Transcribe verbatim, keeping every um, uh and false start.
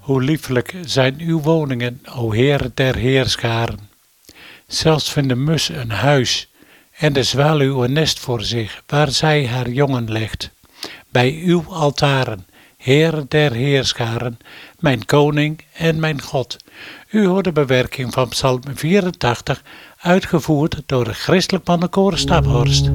Hoe lieflijk zijn uw woningen, o Heer der heerscharen. Zelfs vindt de mus een huis en de zwaluw een nest voor zich, waar zij haar jongen legt. Bij uw altaren, Heer der heerscharen, mijn koning en mijn God. U hoort de bewerking van Psalm vierentachtig, uitgevoerd door de Christelijk Mannenkoor Staphorst.